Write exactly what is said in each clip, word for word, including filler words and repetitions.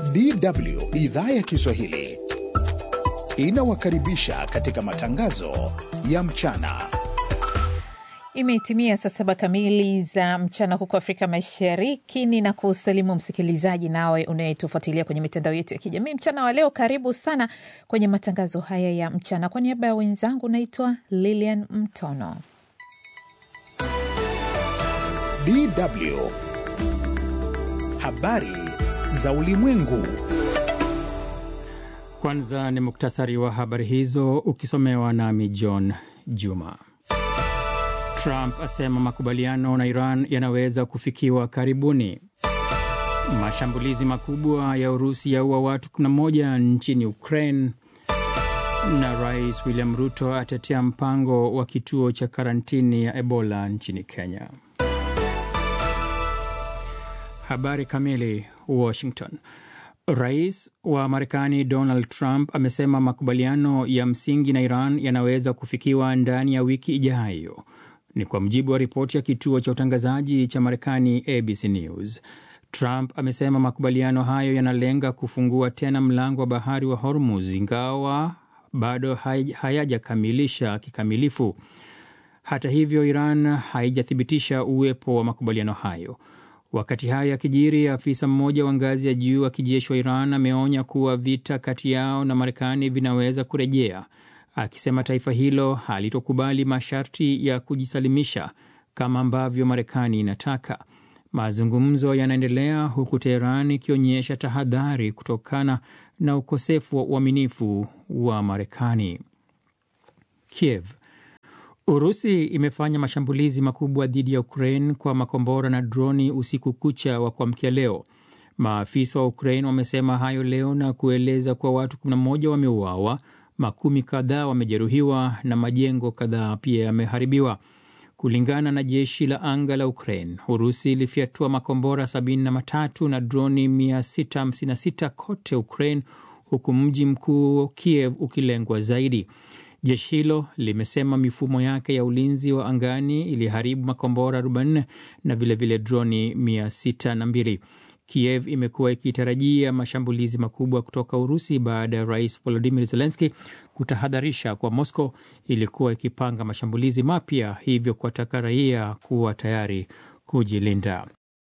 D W idhaa ya Kiswahili inawakaribisha katika matangazo ya mchana. Imetimia saa saba kamili za mchana huko Afrika Mashariki. Nina kusalimu msikilizaji nawe unayetufuatilia kwenye mitandao yetu ya kijamii mchana wa leo. Karibu sana kwenye matangazo haya ya mchana. Kwa niaba ya wenzangu naitwa Lilian Mtono. D W habari za ulimwengu. Kwanza ni muktasari wa habari hizo ukisomewa nami John Juma. Trump asema makubaliano na Iran yanaweza kufikiwa karibuni. Mashambulizi makubwa ya Urusi yaua watu kumi na moja nchini Ukraine. Na Rais William Ruto atetea mpango wa kituo cha karantini ya Ebola nchini Kenya. Habari kamili. Washington. Rais wa Marekani Donald Trump amesema makubaliano ya msingi na Iran yanaweza kufikiwa ndani ya wiki ijayo. Ni kwa mujibu wa ripoti ya kituo cha utangazaji cha Marekani A B C News. Trump amesema makubaliano hayo yanalenga kufungua tena mlango wa bahari wa Hormuz, ingawa bado hayajakamilisha kikamilifu. Hata hivyo, Iran haijathibitisha uwepo wa makubaliano hayo. Wakati haya yakijiri, afisa mmoja wa ngazi ya juu wa kijeshi wa Iran ameonya kuwa vita kati yao na Marekani vinaweza kurejea, akisema taifa hilo halitokubali masharti ya kujisalimisha kama ambavyo Marekani inataka. Mazungumzo yanaendelea huku Tehran ikionyesha tahadhari kutokana na ukosefu wa uaminifu wa Marekani. Kiev. Urusi imefanya mashambulizi makubwa dhidi ya Ukraine kwa makombora na droni usiku kucha wa kuamkia leo. Maafisa wa Ukraine wamesema hayo leo na kueleza kuwa watu kumi na moja wameuawa, makumi kadhaa wamejeruhiwa na majengo kadhaa pia yameharibiwa. Kulingana na jeshi la anga la Ukraine, Urusi ilifyatua makombora sabini na matatu na droni mia sita hamsini na sita kote Ukraine, huku mji mkuu Kiev ukilengwa zaidi. Jeshi hilo limesema mifumo yake ya ulinzi wa angani iliharibu makombora arobaini na vilevile droni mia sita na mbili. Kiev imekuwa ikitarajia mashambulizi makubwa kutoka Urusi baada ya Rais Volodymyr Zelensky kutahadharisha kwa Moscow ilikuwa ikipanga mashambulizi mapya, hivyo kuwataka raia kuwa tayari kujilinda.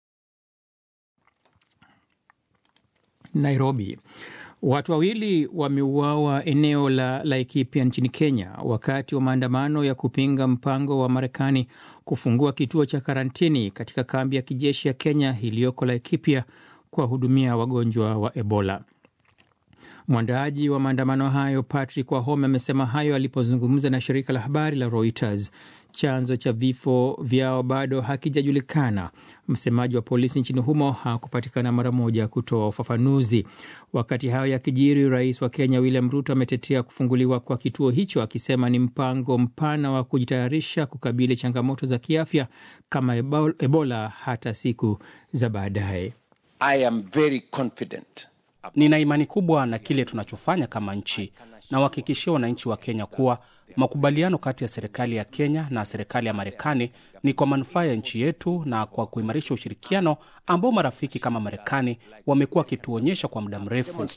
Nairobi. Watu wawili wameuawa eneo la Laikipia nchini Kenya wakati wa maandamano ya kupinga mpango wa Marekani kufungua kituo cha karantini katika kambi ya kijeshi ya Kenya iliyoko Laikipia kuwahudumia wagonjwa wa Ebola. Mwandaaji wa maandamano hayo Patrick Wahome amesema hayo alipozungumza na shirika la habari la Reuters. Chanzo cha vifo vyao bado hakijajulikana. Msemaji wa polisi nchini humo hakupatikana mara moja kutoa ufafanuzi. Wakati hayo yakijiri, rais wa Kenya William Ruto ametetea kufunguliwa kwa kituo hicho, akisema ni mpango mpana wa kujitayarisha kukabili changamoto za kiafya kama Ebola hata siku za baadaye. I am very confident. Nina imani kubwa na kile tunachofanya kama nchi, na wahakikishia wananchi wa Kenya kuwa makubaliano kati ya serikali ya Kenya na serikali ya Marekani ni kwa manufaa ya nchi yetu na kwa kuimarisha ushirikiano ambao marafiki kama Marekani wamekuwa wakituonyesha kwa muda mrefu.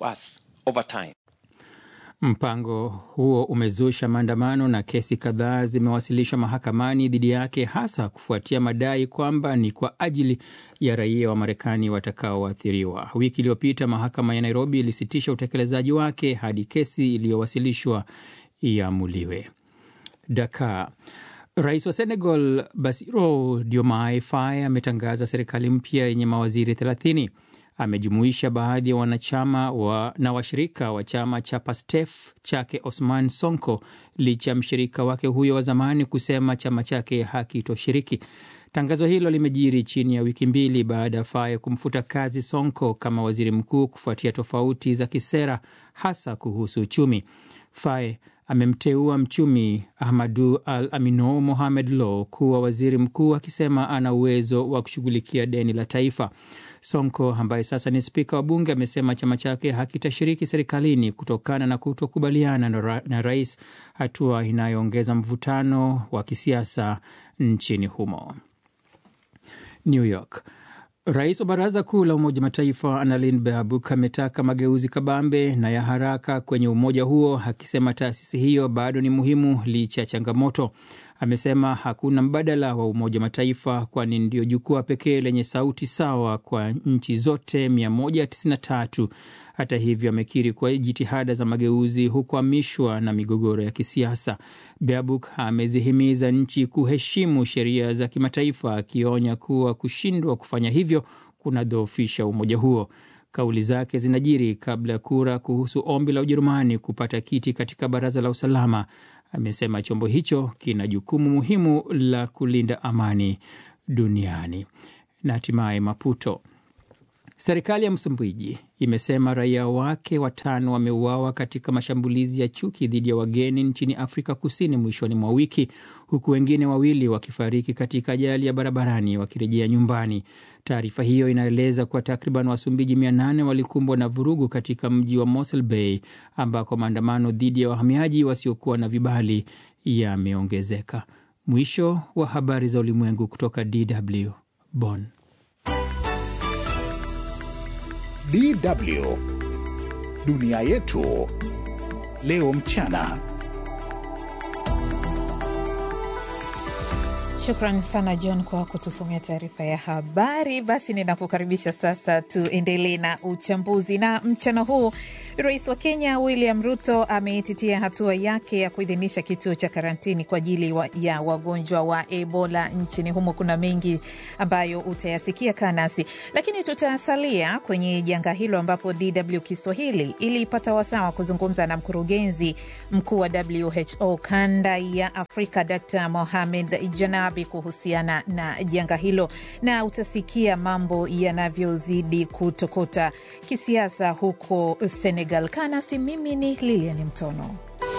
Mpango huo umezusha maandamano na kesi kadhaa zimewasilishwa mahakamani dhidi yake, hasa kufuatia madai kwamba ni kwa ajili ya raia wa Marekani watakaoathiriwa. Wiki iliyopita mahakama ya Nairobi ilisitisha utekelezaji wake hadi kesi iliyowasilishwa iamuliwe. Dakar. Rais wa Senegal Bassirou Diomaye Faye ametangaza serikali mpya yenye mawaziri thelathini. Amejumuisha baadhi ya wanachama wa, na washirika wa chama cha Pastef chake Ousmane Sonko, licha mshirika wake huyo wa zamani kusema chama chake hakitoshiriki. Tangazo hilo limejiri chini ya wiki mbili baada ya Faye kumfuta kazi Sonko kama waziri mkuu kufuatia tofauti za kisera, hasa kuhusu uchumi. Faye amemteua mchumi Ahmadou Al-Amino Mohamed Lo kuwa waziri mkuu, akisema ana uwezo wa kushughulikia deni la taifa. Sonko ambaye sasa ni spika wa bunge amesema chama chake hakitashiriki serikalini kutokana na kutokubaliana na, ra- na rais, hatua inayoongeza mvutano wa kisiasa nchini humo. New York. Rais wa Baraza Kuu la Umoja Mataifa Annalene Baerbock ametaka mageuzi kabambe na ya haraka kwenye umoja huo, akisema taasisi hiyo bado ni muhimu licha ya changamoto. Amesema hakuna mbadala wa Umoja Mataifa, kwani ndio jukwaa pekee lenye sauti sawa kwa nchi zote mia moja tisini na tatu. Hata hivyo, amekiri kwa jitihada za mageuzi hukwamishwa na migogoro ya kisiasa. Baerbock amezihimiza nchi kuheshimu sheria za kimataifa, akionya kuwa kushindwa kufanya hivyo kunadhoofisha umoja huo. Kauli zake zinajiri kabla ya kura kuhusu ombi la Ujerumani kupata kiti katika Baraza la Usalama. Amesema chombo hicho kina jukumu muhimu la kulinda amani duniani. Na hatimaye Maputo. Serikali ya Msumbiji imesema raia wake watano wameuawa katika mashambulizi ya chuki dhidi ya wageni nchini Afrika Kusini mwishoni mwa wiki, huku wengine wawili wakifariki katika ajali ya barabarani wakirejea nyumbani. Taarifa hiyo inaeleza kuwa takriban Wasumbiji mia nane walikumbwa na vurugu katika mji wa Mossel Bay, ambako maandamano dhidi ya wahamiaji wasiokuwa na vibali yameongezeka. Mwisho wa habari za ulimwengu kutoka D W Bonn. D W Dunia Yetu Leo Mchana. Shukrani sana John kwa kutusomea taarifa ya habari. Basi ninakukaribisha sasa tuendelee na uchambuzi. Na mchana huu Rais wa Kenya William Ruto ameititia hatua yake ya kuidhinisha kituo cha karantini kwa ajili wa, ya wagonjwa wa Ebola nchini humo. Kuna mengi ambayo utayasikia kanasi, lakini tutasalia kwenye janga hilo ambapo D W Kiswahili ilipata wasaa kuzungumza na mkurugenzi mkuu wa W H O kanda ya Afrika Daktari Mohamed Janabi kuhusiana na janga hilo, na utasikia mambo yanavyozidi kutokota kisiasa huko Senegal. Kanasi, mimi ni Lilian Mtono.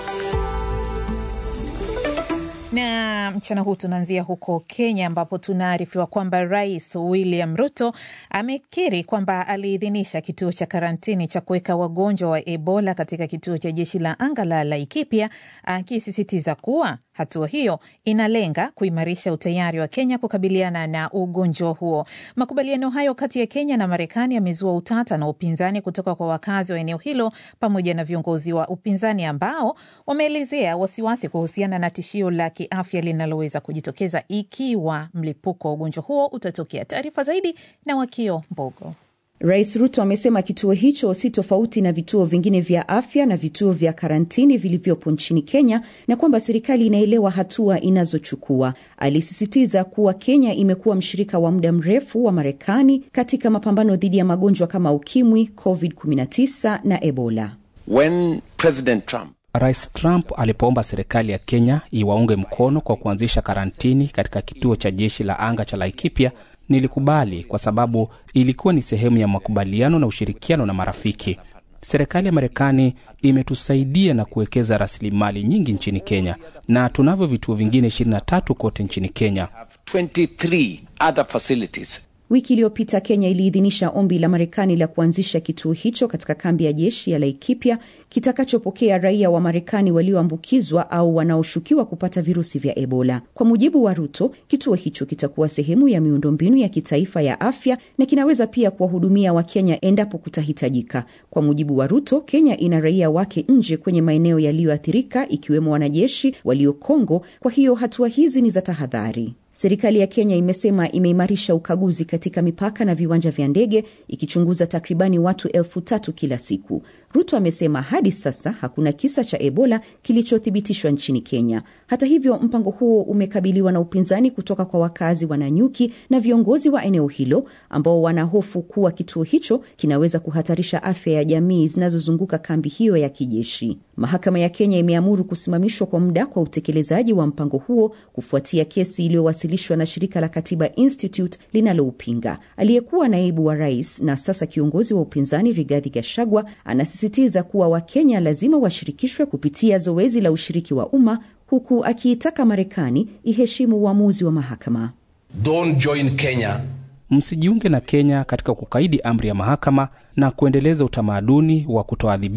Na mchana huu tunaanzia huko Kenya ambapo tunaarifiwa kwamba Rais William Ruto amekiri kwamba aliidhinisha kituo cha karantini cha kuweka wagonjwa wa Ebola katika kituo cha jeshi la anga la Laikipia, akisisitiza kuwa hatua hiyo inalenga kuimarisha utayari wa Kenya kukabiliana na ugonjwa huo. Makubaliano hayo kati ya Kenya na Marekani yamezua utata na upinzani kutoka kwa wakazi wa eneo hilo pamoja na viongozi wa upinzani ambao wameelezea wasiwasi kuhusiana na tishio la kiafya linaloweza kujitokeza ikiwa mlipuko wa ugonjwa huo utatokea. Taarifa zaidi na Wakio Mbogo. Rais Ruto amesema kituo hicho si tofauti na vituo vingine vya afya na vituo vya karantini vilivyopo nchini Kenya, na kwamba serikali inaelewa hatua inazochukua. Alisisitiza kuwa Kenya imekuwa mshirika wa muda mrefu wa Marekani katika mapambano dhidi ya magonjwa kama ukimwi, covid kumi na tisa na Ebola. When President Trump Rais Trump alipoomba serikali ya Kenya iwaunge mkono kwa kuanzisha karantini katika kituo cha jeshi la anga cha Laikipia, nilikubali kwa sababu ilikuwa ni sehemu ya makubaliano na ushirikiano na marafiki. Serikali ya Marekani imetusaidia na kuwekeza rasilimali nyingi nchini Kenya, na tunavyo vituo vingine ishirini na tatu kote nchini Kenya. twenty-three other facilities. Wiki iliyopita Kenya iliidhinisha ombi la Marekani la kuanzisha kituo hicho katika kambi ya jeshi ya Laikipia kitakachopokea raia wa Marekani walioambukizwa au wanaoshukiwa kupata virusi vya Ebola. Kwa mujibu wa Ruto, kituo hicho kitakuwa sehemu ya miundombinu ya kitaifa ya afya na kinaweza pia kuwahudumia wa Kenya endapo kutahitajika. Kwa mujibu wa Ruto, Kenya ina raia wake nje kwenye maeneo yaliyoathirika ikiwemo wanajeshi walio Kongo, kwa hiyo hatua hizi ni za tahadhari. Serikali ya Kenya imesema imeimarisha ukaguzi katika mipaka na viwanja vya ndege, ikichunguza takribani watu elfu tatu kila siku. Ruto amesema hadi sasa hakuna kisa cha Ebola kilichothibitishwa nchini Kenya. Hata hivyo, mpango huo umekabiliwa na upinzani kutoka kwa wakazi wa Nanyuki na viongozi wa eneo hilo ambao wanahofu kuwa kituo hicho kinaweza kuhatarisha afya ya jamii zinazozunguka kambi hiyo ya kijeshi. Mahakama ya Kenya imeamuru kusimamishwa kwa muda kwa utekelezaji wa mpango huo kufuatia kesi iliyowasilishwa na shirika la Katiba Institute linaloupinga. Aliyekuwa naibu wa rais na sasa kiongozi wa upinzani Rigathi Gachagua anasisitiza kuwa Wakenya lazima washirikishwe kupitia zoezi la ushiriki wa umma, huku akiitaka Marekani iheshimu uamuzi wa mahakama. Don't join Kenya. Msijiunge na Kenya katika kukaidi amri ya mahakama na kuendeleza utamaduni wa kutoadhibiwa.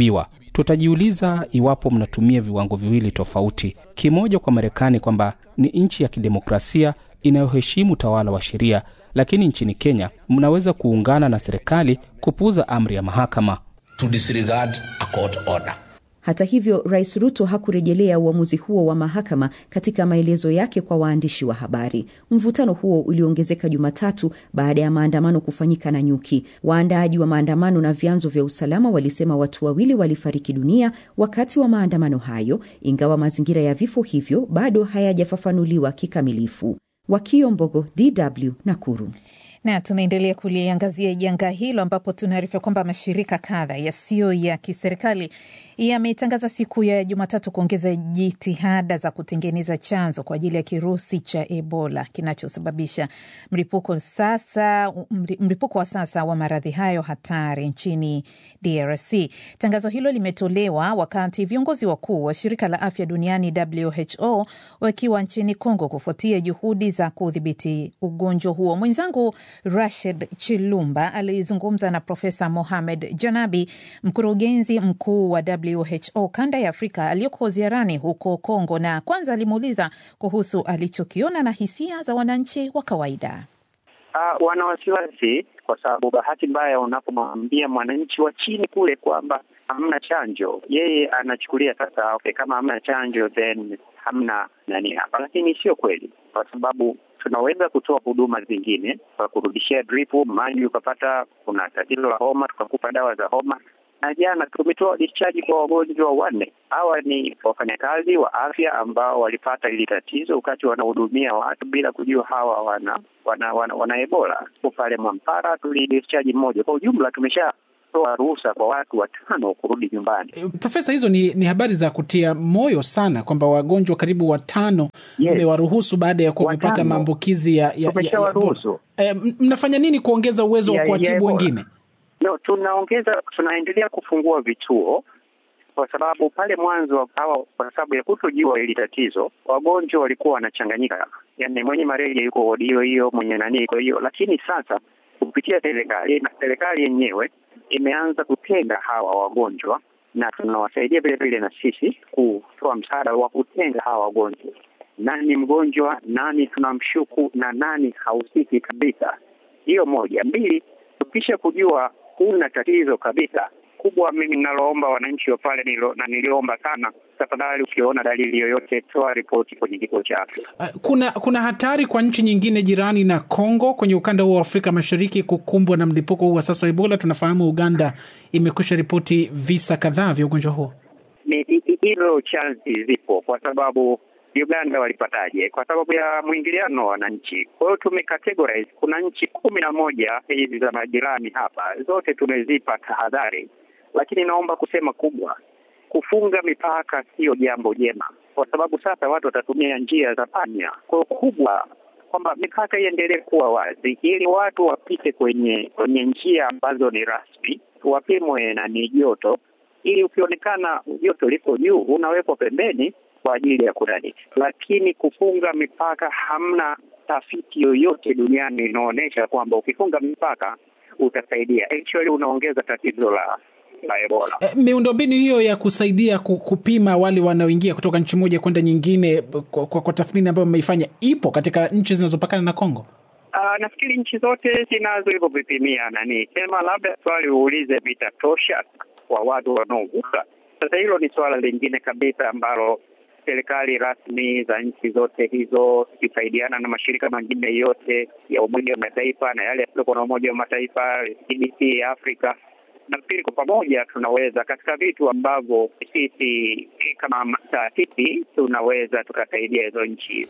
Tutajiuliza iwapo mnatumia viwango viwili tofauti, kimoja kwa Marekani kwamba ni nchi ya kidemokrasia inayoheshimu utawala wa sheria, lakini nchini Kenya mnaweza kuungana na serikali kupuuza amri ya mahakama. To disregard a court order. Hata hivyo, Rais Ruto hakurejelea uamuzi huo wa mahakama katika maelezo yake kwa waandishi wa habari. Mvutano huo uliongezeka Jumatatu baada ya maandamano kufanyika Nanyuki. Waandaaji wa maandamano na vyanzo vya usalama walisema watu wawili walifariki dunia wakati wa maandamano hayo, ingawa mazingira ya vifo hivyo bado hayajafafanuliwa kikamilifu. Wakio Mbogo, D W, Nakuru. Na tunaendelea kuliangazia janga hilo ambapo tunaarifa kwamba mashirika kadha yasiyo ya kiserikali yametangaza siku ya Jumatatu kuongeza jitihada za kutengeneza chanzo kwa ajili ya kirusi cha Ebola kinachosababisha mlipuko sasa mlipuko wa sasa wa maradhi hayo hatari nchini D R C. Tangazo hilo limetolewa wakati viongozi wakuu wa shirika la afya duniani W H O wakiwa nchini Kongo kufuatia juhudi za kudhibiti ugonjwa huo. Mwenzangu Rashid Chilumba alizungumza na Profesa Mohamed Janabi, mkurugenzi mkuu wa W H O kanda ya Afrika aliyoko ziarani huko Kongo, na kwanza alimuuliza kuhusu alichokiona na hisia za wananchi wa kawaida. Uh, wana wasiwasi kwa sababu bahati mbaya unapomwambia mwananchi wa chini kule kwamba hamna chanjo, yeye anachukulia sasa okay, kama hamna chanjo then hamna nani hapa, lakini sio kweli, kwa sababu tunaweza kutoa huduma zingine kwa kurudishia drip maji ukapata, kuna tatizo la homa tukakupa dawa za homa. Na jana tumetoa discharge kwa wagonjwa wanne. Hawa ni wafanyakazi wa afya ambao walipata hili tatizo wakati wanahudumia watu bila kujua hawa wana wana, wana, wana Ebola. Kwa pale Mwampara tuli discharge mmoja. Kwa ujumla tumesha toa ruhusa kwa watu watano kurudi nyumbani. Profesa, hizo ni, ni habari za kutia moyo sana kwamba wagonjwa karibu watano mmewaruhusu yes, baada ya kupata maambukizi ya, ya, ya, ya e, mnafanya nini kuongeza uwezo wa kuwatibu wengine? No, tunaongeza tunaendelea kufungua vituo kwa sababu pale mwanzo hawa kwa sababu ya kutojua hili tatizo wagonjwa walikuwa wanachanganyika. Yaani mwenye malaria yuko wodi hiyo hiyo, mwenye nani kwa hiyo, lakini sasa kupitia serikali na serikali yenyewe imeanza kutenga hawa wagonjwa na tunawasaidia vile vile na sisi kutoa msaada wa kutenga hawa wagonjwa. Nani mgonjwa, nani tunamshuku na nani hausiki kabisa. Hiyo moja. Mbili, tukisha kujua kuna tatizo kabisa kubwa, mimi ninaloomba wananchi wa pale nilo, na niliomba sana, tafadhali ukiona dalili yoyote toa ripoti kwenye kituo cha afya. Kuna kuna hatari kwa nchi nyingine jirani na Kongo kwenye ukanda huu wa Afrika Mashariki kukumbwa na mlipuko huu wa sasa Ebola? Tunafahamu Uganda imekwisha ripoti visa kadhaa vya ugonjwa huo. Ni hilo chansi zipo kwa sababu Uganda walipataje? Kwa sababu ya mwingiliano wa wananchi. Kwa hiyo tumekategorize, kuna nchi kumi na moja hizi za majirani hapa, zote tumezipa tahadhari. Lakini naomba kusema kubwa, kufunga mipaka sio jambo jema, kwa sababu sasa watu watatumia njia za panya. Kwa hiyo kubwa kwamba mipaka iendelee kuwa wazi ili watu wapite kwenye kwenye njia ambazo ni rasmi, wapimwe na ni joto, ili ukionekana joto liko juu unawekwa pembeni kwa ajili ya kuradi. Lakini kufunga mipaka, hamna tafiti yoyote duniani inaonyesha kwamba ukifunga mipaka utasaidia. Actually unaongeza tatizo la la Ebola. E, miundombinu hiyo ya kusaidia kupima wale wanaoingia kutoka nchi moja kwenda nyingine kwa, kwa, kwa tathmini ambayo mmeifanya ipo katika nchi zinazopakana na Kongo? Uh, nafikiri nchi zote zinazo hivyo vipimia nani. Sema labda swali uulize vitatosha kwa watu wanaovuka. Sasa hilo ni swala lingine kabisa ambalo serikali rasmi za nchi zote hizo ikisaidiana na mashirika mengine yote ya Umoja wa Mataifa na yale yasiyokuwa na Umoja wa Mataifa, C D C ya Afrika, nafikiri kwa pamoja tunaweza katika vitu ambavyo sisi kama taasisi tunaweza tukasaidia hizo nchi.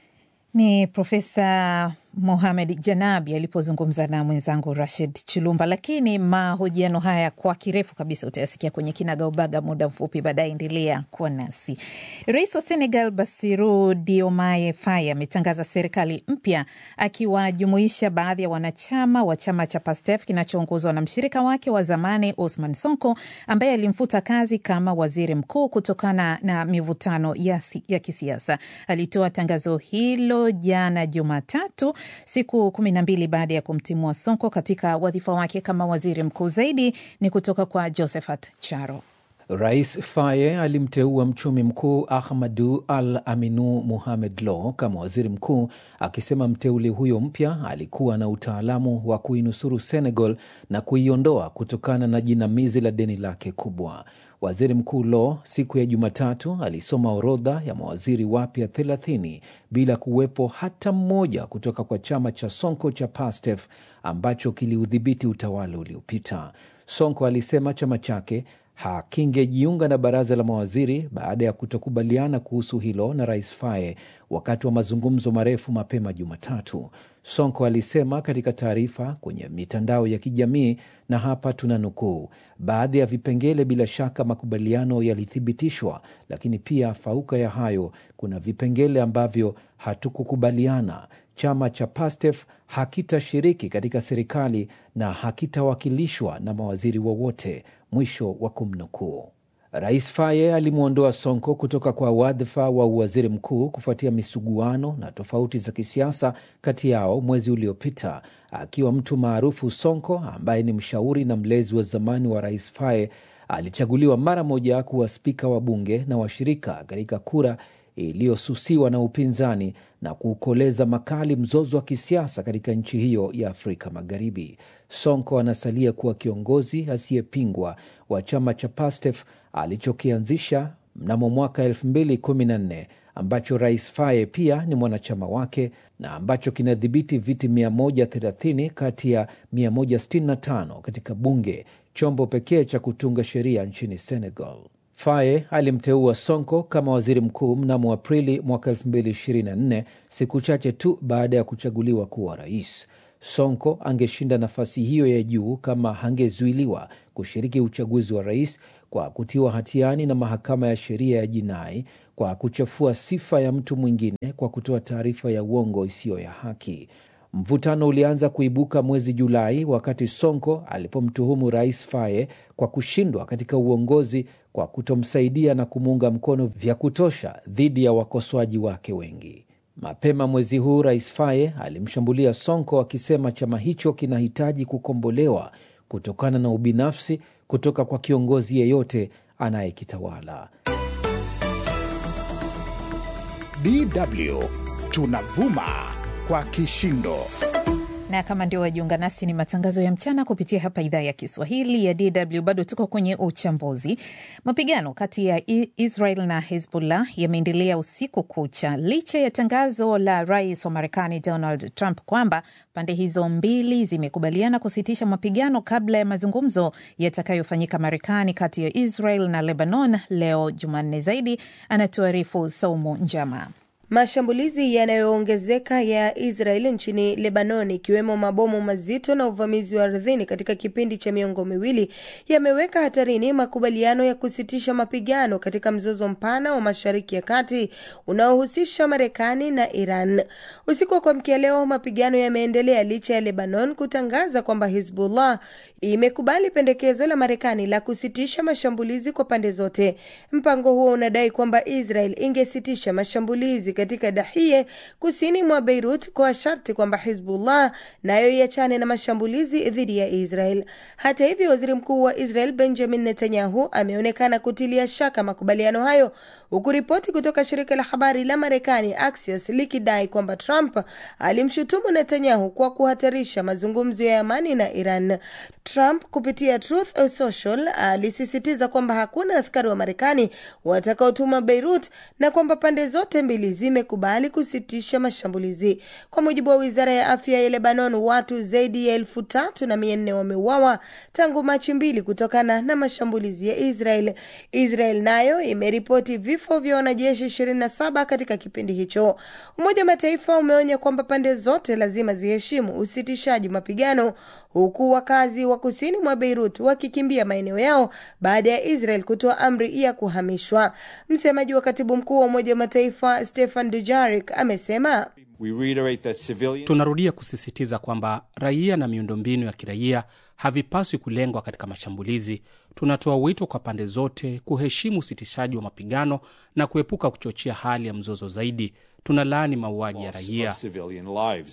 Ni Profesa Mohamed Janabi alipozungumza na mwenzangu Rashid Chilumba. Lakini mahojiano haya kwa kirefu kabisa utayasikia kwenye Kinagaubaga muda mfupi baadaye. Endelea kuwa nasi. Rais wa Senegal Bassirou Diomaye Faye ametangaza serikali mpya akiwajumuisha baadhi ya wanachama wa chama cha Pastef kinachoongozwa na mshirika wake wa zamani Ousmane Sonko ambaye alimfuta kazi kama waziri mkuu kutokana na mivutano ya, ya kisiasa. Alitoa tangazo hilo jana Jumatatu, siku kumi na mbili baada ya kumtimua Sonko katika wadhifa wake kama waziri mkuu. Zaidi ni kutoka kwa Josephat Charo. Rais Faye alimteua mchumi mkuu Ahmadu Al-Aminu Mohamed Lo kama waziri mkuu, akisema mteuli huyo mpya alikuwa na utaalamu wa kuinusuru Senegal na kuiondoa kutokana na jinamizi la deni lake kubwa. Waziri Mkuu Lo siku ya Jumatatu alisoma orodha ya mawaziri wapya thelathini bila kuwepo hata mmoja kutoka kwa chama cha Sonko cha Pastef ambacho kiliudhibiti utawala uliopita. Sonko alisema chama chake hakingejiunga na baraza la mawaziri baada ya kutokubaliana kuhusu hilo na Rais Faye wakati wa mazungumzo marefu mapema Jumatatu. Sonko alisema katika taarifa kwenye mitandao ya kijamii, na hapa tunanukuu, baadhi ya vipengele bila shaka makubaliano yalithibitishwa, lakini pia fauka ya hayo kuna vipengele ambavyo hatukukubaliana. Chama cha Pastef hakitashiriki katika serikali na hakitawakilishwa na mawaziri wowote, mwisho wa kumnukuu. Rais Faye alimuondoa Sonko kutoka kwa wadhifa wa waziri mkuu kufuatia misuguano na tofauti za kisiasa kati yao mwezi uliopita. Akiwa mtu maarufu, Sonko ambaye ni mshauri na mlezi wa zamani wa Rais Faye alichaguliwa mara moja kuwa spika wa bunge na washirika katika kura iliyosusiwa na upinzani na kuukoleza makali mzozo wa kisiasa katika nchi hiyo ya Afrika Magharibi. Sonko anasalia kuwa kiongozi asiyepingwa wa chama cha Pastef alichokianzisha mnamo mwaka elfu mbili kumi na nne, ambacho Rais Faye pia ni mwanachama wake na ambacho kinadhibiti viti mia moja thelathini kati ya mia moja sitini na tano katika bunge, chombo pekee cha kutunga sheria nchini Senegal. Faye alimteua Sonko kama waziri mkuu mnamo Aprili mwaka elfu mbili ishirini na nne, siku chache tu baada ya kuchaguliwa kuwa rais. Sonko angeshinda nafasi hiyo ya juu kama hangezuiliwa kushiriki uchaguzi wa rais kwa kutiwa hatiani na mahakama ya sheria ya jinai kwa kuchafua sifa ya mtu mwingine kwa kutoa taarifa ya uongo isiyo ya haki. Mvutano ulianza kuibuka mwezi Julai wakati Sonko alipomtuhumu Rais Faye kwa kushindwa katika uongozi kwa kutomsaidia na kumuunga mkono vya kutosha dhidi ya wakosoaji wake wengi. Mapema mwezi huu Rais Faye alimshambulia Sonko akisema chama hicho kinahitaji kukombolewa kutokana na ubinafsi kutoka kwa kiongozi yeyote anayekitawala. D W tunavuma kwa kishindo. Na kama ndio wajiunga nasi, ni matangazo ya mchana kupitia hapa idhaa ya Kiswahili ya D W. Bado tuko kwenye uchambuzi. Mapigano kati ya Israel na Hezbollah yameendelea usiku kucha licha ya tangazo la rais wa Marekani Donald Trump kwamba pande hizo mbili zimekubaliana kusitisha mapigano kabla ya mazungumzo yatakayofanyika Marekani kati ya Israel na Lebanon leo Jumanne. Zaidi anatuarifu Saumu Njama. Mashambulizi yanayoongezeka ya Israeli nchini Lebanon, ikiwemo mabomu mazito na uvamizi wa ardhini katika kipindi cha miongo miwili, yameweka hatarini makubaliano ya kusitisha mapigano katika mzozo mpana wa Mashariki ya Kati unaohusisha Marekani na Iran. Usiku wa kuamkia leo, mapigano yameendelea licha ya Lebanon kutangaza kwamba Hezbollah imekubali pendekezo la Marekani la kusitisha mashambulizi kwa pande zote. Mpango huo unadai kwamba Israel ingesitisha mashambulizi katika Dahiye kusini mwa Beirut kwa sharti kwamba Hezbollah nayo iachane na mashambulizi dhidi ya Israel. Hata hivyo, waziri mkuu wa Israel Benjamin Netanyahu ameonekana kutilia shaka makubaliano hayo, huku ripoti kutoka shirika la habari la Marekani Axios likidai kwamba Trump alimshutumu Netanyahu kwa kuhatarisha mazungumzo ya amani na Iran. Trump kupitia Truth Social alisisitiza kwamba hakuna askari wa Marekani watakaotuma Beirut na kwamba pande zote mbili zimekubali kusitisha mashambulizi. Kwa mujibu wa Wizara ya Afya ya Lebanon, watu zaidi ya elfu tatu na mia nne wameuawa tangu Machi mbili kutokana na mashambulizi ya Israel. Israel nayo imeripoti vifo vya wanajeshi ishirini na saba katika kipindi hicho. Umoja wa Mataifa umeonya kwamba pande zote lazima ziheshimu usitishaji mapigano, huku wakazi wa kusini mwa Beirut wakikimbia maeneo yao baada ya Israel kutoa amri ya kuhamishwa. Msemaji wa Katibu Mkuu wa Umoja wa Mataifa Stefan Dujarric amesema, tunarudia kusisitiza kwamba raia na miundombinu ya kiraia havipaswi kulengwa katika mashambulizi. Tunatoa wito kwa pande zote kuheshimu usitishaji wa mapigano na kuepuka kuchochea hali ya mzozo zaidi. Tunalaani mauaji ya raia.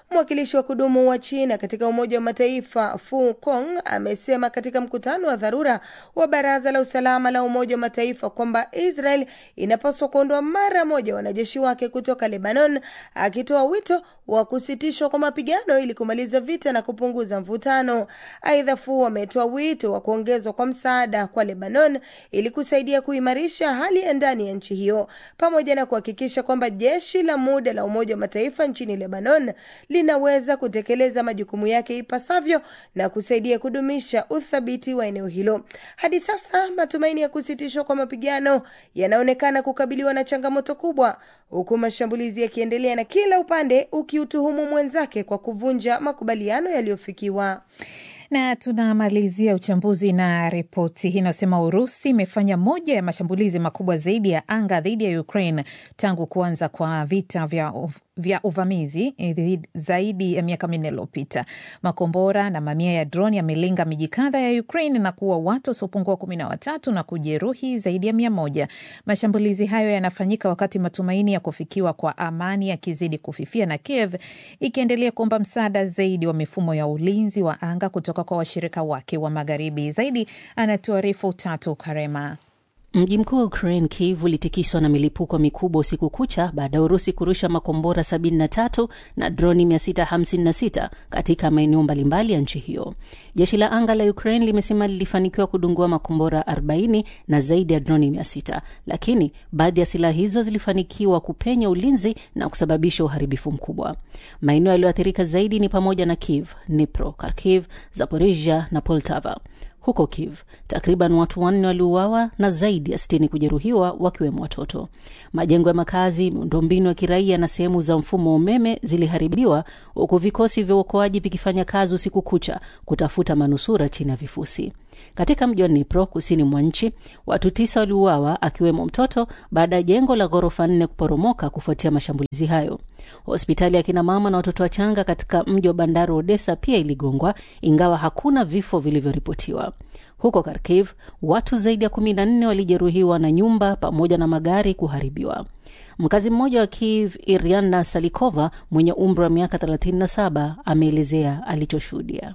Mwakilishi wa kudumu wa China katika Umoja wa Mataifa Fu Kong amesema katika mkutano wa dharura wa Baraza la Usalama la Umoja wa Mataifa kwamba Israel inapaswa kuondoa mara moja wanajeshi wake kutoka Lebanon, akitoa wito wa kusitishwa kwa mapigano ili kumaliza vita na kupunguza mvutano. Aidha, Fu ametoa wito wa kuongezwa kwa msaada kwa Lebanon ili kusaidia kuimarisha hali ya ndani ya nchi hiyo, pamoja na kuhakikisha kwamba jeshi la muda la Umoja wa Mataifa nchini Lebanon linaweza kutekeleza majukumu yake ipasavyo na kusaidia kudumisha uthabiti wa eneo hilo. Hadi sasa matumaini ya kusitishwa kwa mapigano yanaonekana kukabiliwa na changamoto kubwa, huku mashambulizi yakiendelea na kila upande ukiutuhumu mwenzake kwa kuvunja makubaliano yaliyofikiwa. Na tunamalizia uchambuzi na ripoti hii inasema Urusi imefanya moja ya mashambulizi makubwa zaidi ya anga dhidi ya Ukraine tangu kuanza kwa vita vya vya uvamizi zaidi ya miaka minne iliyopita. Makombora na mamia ya droni yamelenga miji kadhaa ya Ukraine na kuua watu wasiopungua kumi na watatu na kujeruhi zaidi ya mia moja. Mashambulizi hayo yanafanyika wakati matumaini ya kufikiwa kwa amani yakizidi kufifia na Kiev ikiendelea kuomba msaada zaidi wa mifumo ya ulinzi wa anga kutoka kwa washirika wake wa magharibi. Zaidi anatuarifu Tatu Karema. Mji mkuu wa Ukraine Kiev ulitikiswa na milipuko mikubwa usiku kucha baada ya Urusi kurusha makombora sabini na tatu na droni mia sita hamsini na sita katika maeneo mbalimbali ya nchi hiyo. Jeshi la anga la Ukraine limesema lilifanikiwa kudungua makombora arobaini na zaidi ya droni mia sita, lakini baadhi ya silaha hizo zilifanikiwa kupenya ulinzi na kusababisha uharibifu mkubwa. Maeneo yaliyoathirika zaidi ni pamoja na Kiev, Dnipro, Kharkiv, Zaporizhia na Poltava. Huko Kiev, takriban watu wanne waliuawa na zaidi ya sitini kujeruhiwa wakiwemo watoto. Majengo ya makazi, miundombinu ya kiraia na sehemu za mfumo wa umeme ziliharibiwa, huku vikosi vya uokoaji vikifanya kazi usiku kucha kutafuta manusura chini ya vifusi. Katika mji wa Dnipro, kusini mwa nchi, watu tisa waliuawa akiwemo mtoto baada ya jengo la ghorofa nne kuporomoka kufuatia mashambulizi hayo. Hospitali ya kina mama na watoto wachanga katika mji wa bandari Odessa pia iligongwa, ingawa hakuna vifo vilivyoripotiwa. Huko Kharkiv, watu zaidi ya kumi na nne walijeruhiwa na nyumba pamoja na magari kuharibiwa. Mkazi mmoja wa Kiev, Iriana Salikova, mwenye umri wa miaka thelathini na saba, ameelezea alichoshuhudia.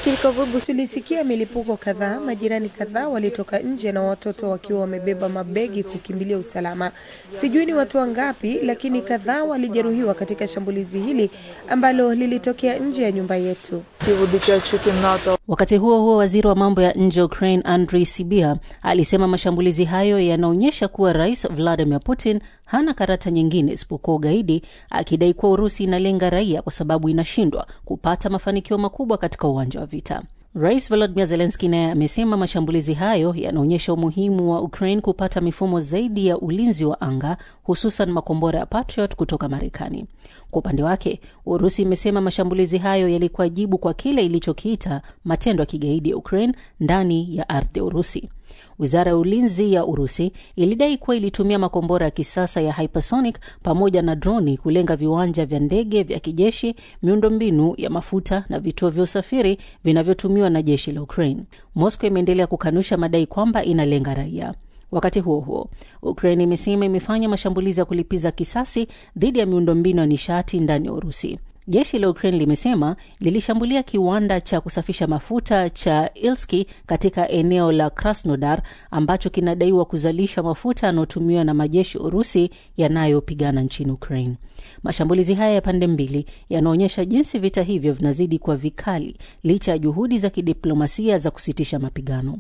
Tulisikia milipuko kadhaa, majirani kadhaa walitoka nje na watoto wakiwa wamebeba mabegi kukimbilia usalama. Sijui ni watu wangapi, lakini kadhaa walijeruhiwa katika shambulizi hili ambalo lilitokea nje ya nyumba yetu. Wakati huo huo, waziri wa mambo ya nje wa Ukraine Andriy Sybiha alisema mashambulizi hayo yanaonyesha kuwa Rais Vladimir Putin hana karata nyingine isipokuwa ugaidi, akidai kuwa Urusi inalenga raia kwa sababu inashindwa kupata mafanikio makubwa katika uwanja wa vita. Rais Volodymyr Zelensky naye amesema mashambulizi hayo yanaonyesha umuhimu wa Ukraine kupata mifumo zaidi ya ulinzi wa anga, hususan makombora ya Patriot kutoka Marekani. Kwa upande wake, Urusi imesema mashambulizi hayo yalikuwa jibu kwa kile ilichokiita matendo ya kigaidi ya Ukraine ndani ya ardhi ya Urusi. Wizara ya ulinzi ya Urusi ilidai kuwa ilitumia makombora ya kisasa ya hypersonic pamoja na droni kulenga viwanja vya ndege vya kijeshi, miundombinu ya mafuta na vituo vya usafiri vinavyotumiwa na jeshi la Ukraine. Moscow imeendelea kukanusha madai kwamba inalenga raia. Wakati huo huo, Ukraine imesema imefanya mashambulizi ya kulipiza kisasi dhidi ya miundombinu ya nishati ndani ya Urusi. Jeshi la Ukraine limesema lilishambulia kiwanda cha kusafisha mafuta cha Ilski katika eneo la Krasnodar ambacho kinadaiwa kuzalisha mafuta yanayotumiwa na majeshi Urusi yanayopigana nchini Ukraine. Mashambulizi haya ya pande mbili yanaonyesha jinsi vita hivyo vinazidi kuwa vikali licha ya juhudi za kidiplomasia za kusitisha mapigano.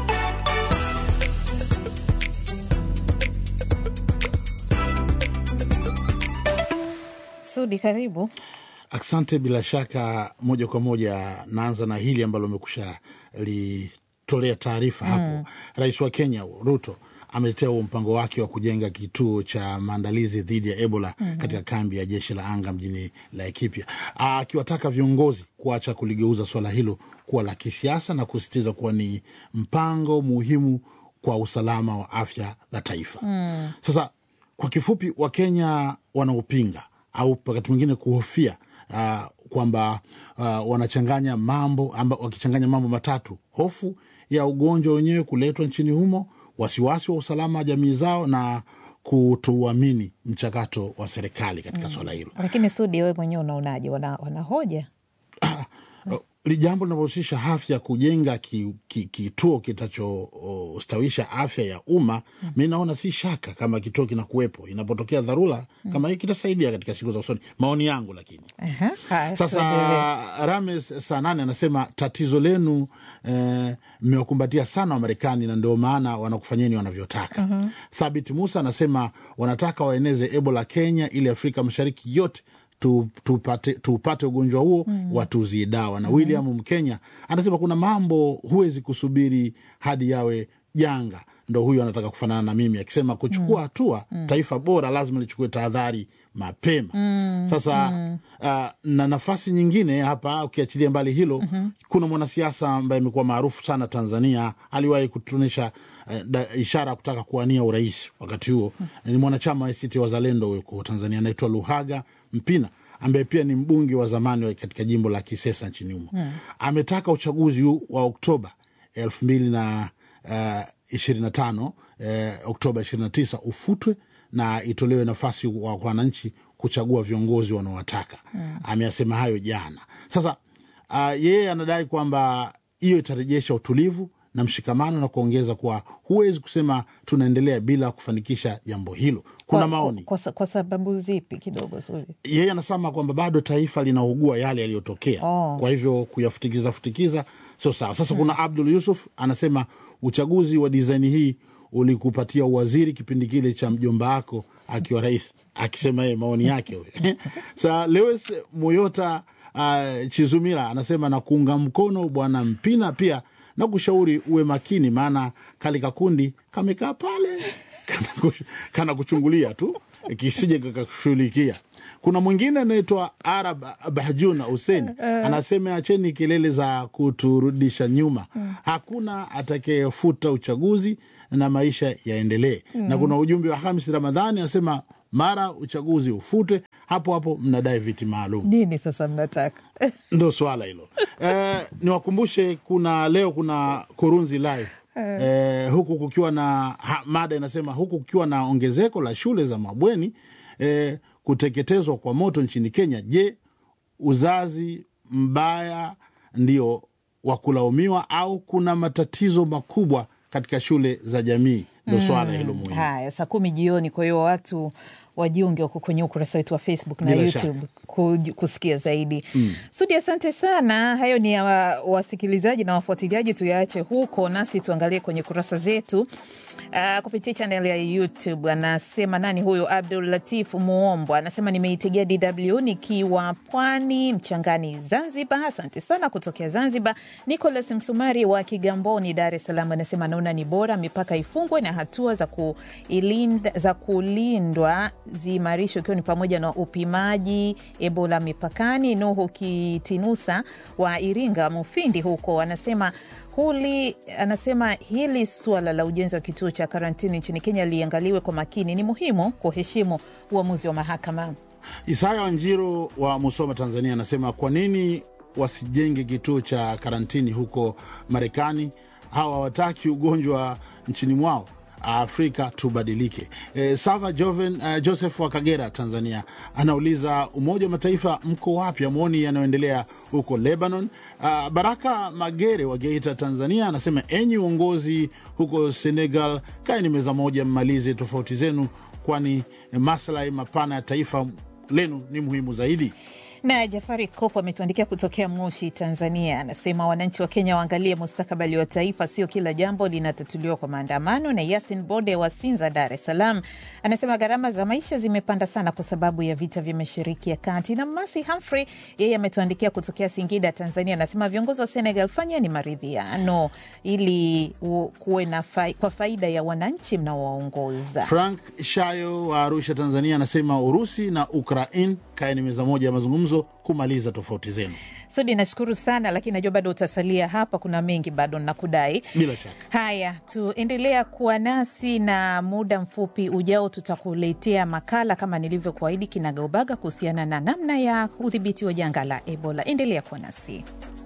Sudi, karibu. Asante. Bila shaka moja kwa moja naanza na hili ambalo umekusha litolea taarifa hapo. Mm. Rais wa Kenya Ruto ameletea mpango wake wa kujenga kituo cha maandalizi dhidi ya Ebola mm-hmm. katika kambi ya jeshi la anga mjini Laikipia, akiwataka viongozi kuacha kuligeuza swala hilo kuwa la kisiasa na kusisitiza kuwa ni mpango muhimu kwa usalama wa afya la taifa. Mm. Sasa kwa kifupi, Wakenya wanaopinga au wakati mwingine kuhofia uh, kwamba uh, wanachanganya mambo amba, wakichanganya mambo matatu: hofu ya ugonjwa wenyewe kuletwa nchini humo, wasiwasi wa usalama wa jamii zao, na kutuamini mchakato wa serikali katika mm. swala hilo. Lakini Sudi, wewe mwenyewe unaonaje? Wana, wanahoja jambo linalohusisha afya, kujenga kituo ki, ki, kitachostawisha afya ya umma. mm. Mi naona si shaka kama kituo kinakuwepo, inapotokea dharura mm. kama hii kitasaidia katika siku za usoni, maoni yangu. Lakini uh-huh. Sasa Rames Sanane anasema tatizo lenu mmewakumbatia eh, sana wa Marekani na ndio maana wanakufanyeni wanavyotaka. uh-huh. Thabit Musa anasema wanataka waeneze Ebola Kenya ili Afrika Mashariki yote Tu, tupate, tupate ugonjwa huo mm. watuzie dawa. Na mm. William Mkenya anasema kuna mambo huwezi kusubiri hadi yawe janga, ndo huyo anataka kufanana na mimi, akisema kuchukua hatua mm. taifa bora lazima lichukue tahadhari mapema. mm. Sasa mm. Uh, na nafasi nyingine hapa ukiachilia mbali hilo mm-hmm. kuna mwanasiasa ambaye amekuwa maarufu sana Tanzania, aliwahi kutuonyesha uh, ishara kutaka kuwania urais wakati huo. mm. Ni mwanachama wa A C T Wazalendo huko Tanzania, anaitwa Luhaga Mpina, ambaye pia ni mbunge wa zamani katika jimbo la Kisesa nchini humo. hmm. Ametaka uchaguzi huu wa Oktoba elfu mbili na ishirini na tano eh, Oktoba ishirini na tisa ufutwe na itolewe nafasi kwa wananchi kuchagua viongozi wanaowataka. hmm. Ameyasema hayo jana. Sasa uh, yeye anadai kwamba hiyo itarejesha utulivu na mshikamano na kuongeza kuwa huwezi kusema tunaendelea bila kufanikisha jambo hilo. Kuna kwa, maoni. Kwa, kwa, kwa sababu zipi kidogo zuri? Yeye anasema kwamba bado taifa linaugua yale yaliyotokea. Oh. Kwa hivyo kuyafutikiza futikiza sio sawa. Sasa hmm. kuna Abdul Yusuf anasema uchaguzi wa design hii ulikupatia uwaziri kipindi kile cha mjomba wako akiwa rais, akisema yeye maoni yake huyo. Sasa Lewis Moyota uh, Chizumira anasema na kuunga mkono bwana Mpina pia na kushauri uwe makini, maana kali kakundi kamekaa pale kana, kana kuchungulia tu kisije kakakushughulikia. Kuna mwingine anaitwa Arab Bahjuna Hussein anasema acheni kelele za kuturudisha nyuma, hakuna atakayefuta uchaguzi na maisha yaendelee. mm. Na kuna ujumbe wa Hamis Ramadhani anasema mara uchaguzi ufute, hapo hapo mnadai viti maalum. Nini sasa mnataka? Ndo swala hilo. Eh, niwakumbushe kuna leo kuna Kurunzi Live. Eh, huku kukiwa na ha, mada inasema huku kukiwa na ongezeko la shule za mabweni eh, kuteketezwa kwa moto nchini Kenya. Je, uzazi mbaya ndio wa kulaumiwa au kuna matatizo makubwa katika shule za jamii? Ndo swala hilo muhimu. Haya, saa kumi jioni, kwa hiyo watu wajiunge wako kwenye ukurasa wetu wa Facebook na Bila YouTube shaka kusikia zaidi. Mm. Sudi, asante sana. Hayo ni ya wasikilizaji na wafuatiliaji, tuyaache huko, nasi tuangalie kwenye kurasa zetu. Uh, kupitia channel ya YouTube. Anasema nani huyo? Abdul Latif Muombo anasema nimeitegea D W nikiwa Pwani Mchangani Zanzibar. Asante sana kutokea Zanzibar. Nicholas Msumari wa Kigamboni Dar es Salaam anasema naona ni bora mipaka ifungwe na hatua za kuilinda za kulindwa ziimarishwe, ikiwa ni pamoja na upimaji Ebola mipakani. Nuhu Kitinusa wa Iringa Mufindi huko anasema Huli anasema hili suala la ujenzi wa kituo cha karantini nchini Kenya liangaliwe kwa makini. Ni muhimu kuheshimu uamuzi wa mahakama. Isaya Wanjiro wa Musoma Tanzania anasema kwa nini wasijenge kituo cha karantini huko Marekani? Hawa hawataki ugonjwa nchini mwao. Afrika tubadilike. E, Sava Joven, uh, Joseph wa Kagera Tanzania anauliza Umoja wa Mataifa mko wapi? Amuoni yanayoendelea huko Lebanon. Uh, Baraka Magere wa Geita Tanzania anasema enyi uongozi huko Senegal, kaeni meza moja mmalize tofauti zenu, kwani maslahi mapana ya taifa lenu ni muhimu zaidi. Na Jafari Kopo ametuandikia kutokea Moshi Tanzania, anasema wananchi wa Kenya waangalie mustakabali wa taifa, sio kila jambo linatatuliwa kwa maandamano. Na Yasin Bode wa Sinza Dar es Salaam anasema gharama za maisha zimepanda sana kwa sababu ya vita vya Mashariki ya Kati. Na Masi Humphrey yeye ametuandikia kutokea Singida Tanzania, anasema viongozi wa Senegal fanyeni maridhiano ili kuwe na fai, kwa faida ya wananchi mnaowaongoza. Frank Shayo wa Arusha Tanzania anasema Urusi na Ukraine kaeni meza moja ya mazungumzo kumaliza tofauti zenu. Sudi, nashukuru sana, lakini najua bado utasalia hapa, kuna mengi bado nakudai. Bila shaka. Haya, tuendelea kuwa nasi na muda mfupi ujao tutakuletea makala kama nilivyokuahidi kinagaubaga kuhusiana na namna ya udhibiti wa janga la Ebola. Endelea kuwa nasi.